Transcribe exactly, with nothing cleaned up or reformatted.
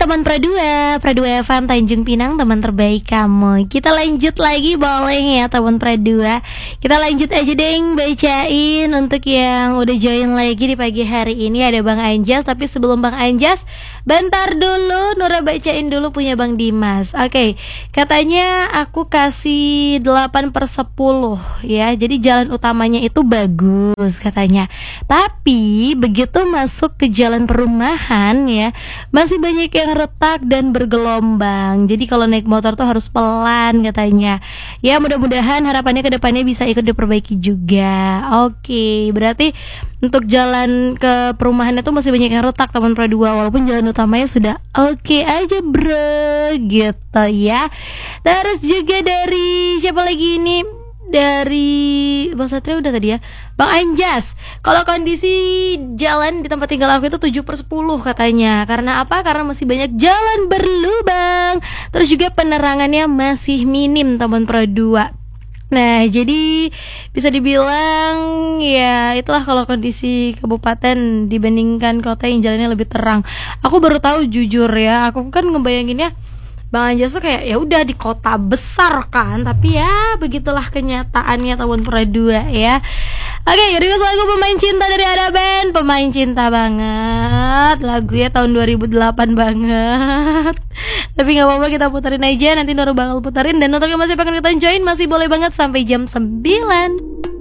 teman Pradua, Pradua F M Tanjung Pinang, teman terbaik kamu. Kita lanjut lagi boleh ya teman Pradua. Kita lanjut aja deng bacain untuk yang udah join lagi di pagi hari ini. Ada Bang Anjas, tapi sebelum Bang Anjas, bentar dulu Nura bacain dulu punya Bang Dimas. Oke, okay. Katanya aku kasih delapan per sepuluh ya. Jadi jalan utamanya itu bagus katanya. Tapi begitu masuk ke jalan perumahan ya, masih banyak yang retak dan bergelombang. Jadi kalau naik motor tuh harus pelan katanya. Ya mudah-mudahan harapannya ke depannya bisa ikut diperbaiki juga. Oke, berarti untuk jalan ke perumahannya tuh masih banyak yang retak teman Pradua, walaupun jalan utamanya sudah oke aja bro, gitu ya. Terus juga dari siapa lagi ini? Dari Bang Satria udah tadi ya. Bang Anjas, kalau kondisi jalan di tempat tinggal aku itu tujuh per sepuluh katanya. Karena apa? Karena masih banyak jalan berlubang. Terus juga penerangannya masih minim teman Pro dua. Nah, jadi bisa dibilang ya itulah kalau kondisi kabupaten dibandingkan kota yang jalannya lebih terang. Aku baru tahu jujur ya, aku kan ngebayanginnya Bang Anjas tuh kayak ya udah di kota besar kan, tapi ya begitulah kenyataannya tahun Pradua ya. Oke, request lagu Pemain Cinta dari Ada Band. Pemain Cinta banget, lagunya tahun dua ribu delapan banget. Tapi gak apa-apa, kita putarin aja, nanti Nora bakal putarin. Dan untuk yang masih pengen ikutan join, masih boleh banget sampai jam sembilan.